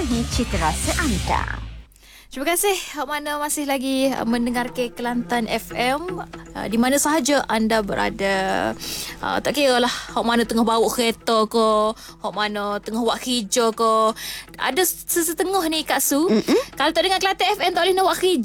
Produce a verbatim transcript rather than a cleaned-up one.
memenuhi citarasa anda. Terima kasih hak mana masih lagi mendengar ke Kelantan F M uh, di mana sahaja anda berada. Uh, tak kira lah hak mana tengah bawa kereta ke, hak mana tengah buat kerja ke. Ada sesetengah ni Kak Su, mm-mm, kalau tak dengar Kelantan F M tak boleh nak buat kerja.